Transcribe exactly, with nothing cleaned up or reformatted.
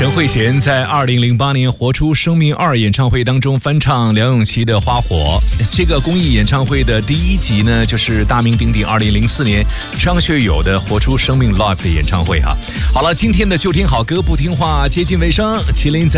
陈慧娴在二零零八年《活出生命二》演唱会当中翻唱梁咏琪的《花火》。这个公益演唱会的第一集呢，就是大名鼎鼎二零零四年张学友的《活出生命 Live》的演唱会啊。好了，今天的就听好歌不听话接近尾声，麒麟在